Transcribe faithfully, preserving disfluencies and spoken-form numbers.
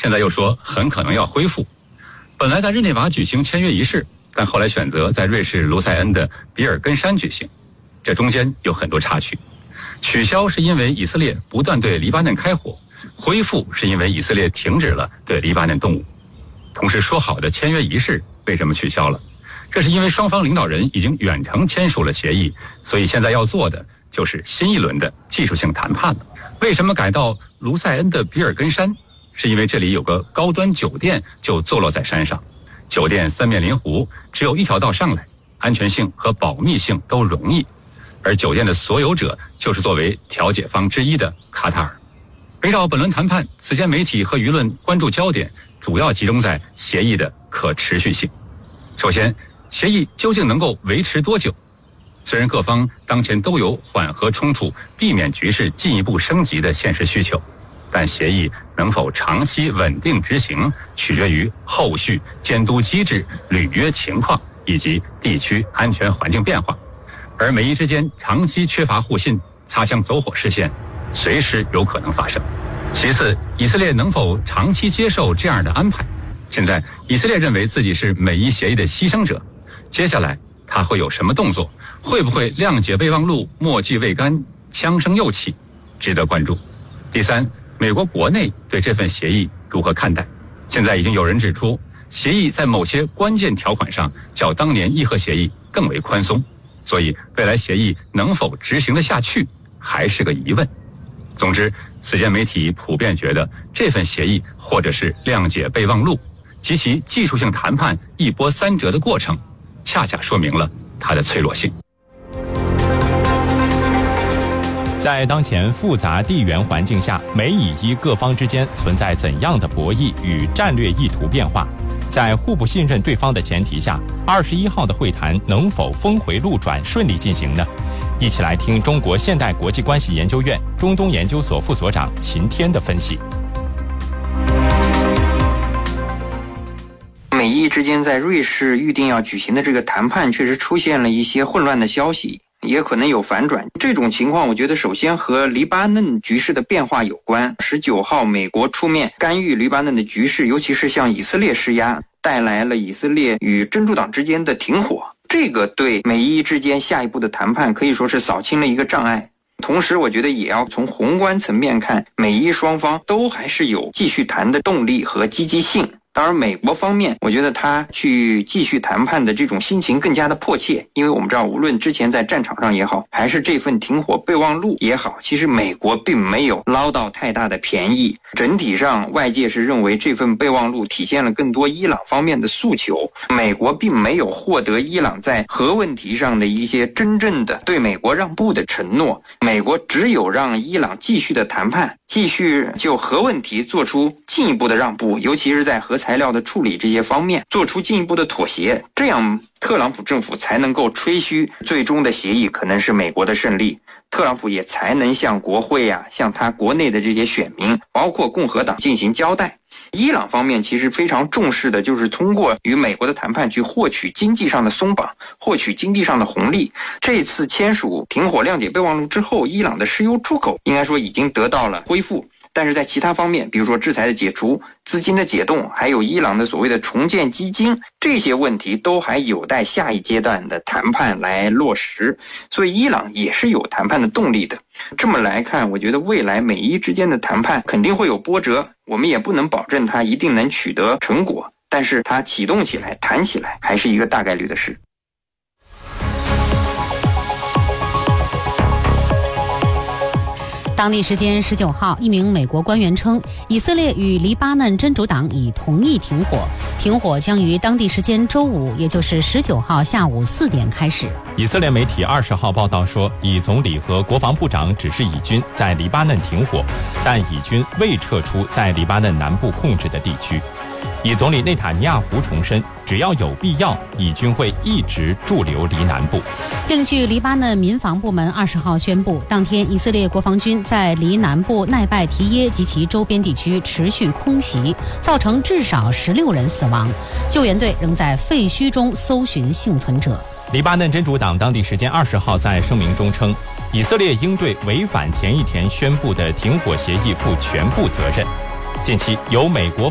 现在又说很可能要恢复。本来在日内瓦举行签约仪式，但后来选择在瑞士卢塞恩的比尔根山举行，这中间有很多插曲。取消是因为以色列不断对黎巴嫩开火，恢复是因为以色列停止了对黎巴嫩动武。同时说好的签约仪式为什么取消了？这是因为双方领导人已经远程签署了协议，所以现在要做的就是新一轮的技术性谈判了。为什么改到卢塞恩的比尔根山？是因为这里有个高端酒店就坐落在山上，酒店三面临湖，只有一条道上来，安全性和保密性都容易。而酒店的所有者就是作为调解方之一的卡塔尔。围绕本轮谈判，此前媒体和舆论关注焦点主要集中在协议的可持续性。首先，协议究竟能够维持多久？虽然各方当前都有缓和冲突、避免局势进一步升级的现实需求，但协议能否长期稳定执行，取决于后续监督机制、履约情况以及地区安全环境变化。而美伊之间长期缺乏互信，擦枪走火事件随时有可能发生。其次，以色列能否长期接受这样的安排？现在以色列认为自己是美伊协议的牺牲者，接下来他会有什么动作？会不会谅解备忘录，墨迹未干，枪声又起？值得关注。第三，美国国内对这份协议如何看待？现在已经有人指出，协议在某些关键条款上较当年伊核协议更为宽松，所以未来协议能否执行得下去还是个疑问。总之，此前媒体普遍觉得这份协议或者是谅解备忘录及其技术性谈判一波三折的过程，恰恰说明了它的脆弱性。 在当前复杂地缘环境下，美以伊各方之间存在怎样的博弈与战略意图变化？在互不信任对方的前提下，二十一号的会谈能否峰回路转顺利进行呢？一起来听中国现代国际关系研究院中东研究所副所长秦天的分析。 美伊之间在瑞士预定要举行的这个谈判确实出现了一些混乱的消息，也可能有反转。这种情况我觉得首先和黎巴嫩局势的变化有关。十九号美国出面干预黎巴嫩的局势，尤其是向以色列施压，带来了以色列与真主党之间的停火，这个对美伊之间下一步的谈判可以说是扫清了一个障碍。同时我觉得也要从宏观层面看，美伊双方都还是有继续谈的动力和积极性。当然美国方面，我觉得他去继续谈判的这种心情更加的迫切，因为我们知道无论之前在战场上也好，还是这份停火备忘录也好，其实美国并没有捞到太大的便宜。整体上外界是认为这份备忘录体现了更多伊朗方面的诉求，美国并没有获得伊朗在核问题上的一些真正的对美国让步的承诺，美国只有让伊朗继续的谈判，继续就核问题做出进一步的让步，尤其是在核材料的处理这些方面做出进一步的妥协，这样特朗普政府才能够吹嘘最终的协议可能是美国的胜利，特朗普也才能向国会啊，向他国内的这些选民，包括共和党进行交代。伊朗方面其实非常重视的就是通过与美国的谈判去获取经济上的松绑，获取经济上的红利。这次签署停火谅解备忘录之后，伊朗的石油出口应该说已经得到了恢复，但是在其他方面，比如说制裁的解除、资金的解冻，还有伊朗的所谓的重建基金，这些问题都还有待下一阶段的谈判来落实，所以伊朗也是有谈判的动力的。这么来看，我觉得未来美伊之间的谈判肯定会有波折，我们也不能保证它一定能取得成果，但是它启动起来、谈起来还是一个大概率的事。 当地时间十九号，一名美国官员称，以色列与黎巴嫩真主党已同意停火，停火将于当地时间周五，也就是十九号下午四点开始。 以色列媒体二十号报道说，以总理和国防部长指示以军在黎巴嫩停火，但以军未撤出在黎巴嫩南部控制的地区。以总理内塔尼亚胡重申，只要有必要，以军会一直驻留黎南部。 另据黎巴嫩民防部门二十号宣布，当天以色列国防军在黎南部奈拜提耶及其周边地区持续空袭，造成至少十六人死亡。救援队仍在废墟中搜寻幸存者。 黎巴嫩真主党当地时间二十号在声明中称，以色列应对违反前一天宣布的停火协议负全部责任。近期由美国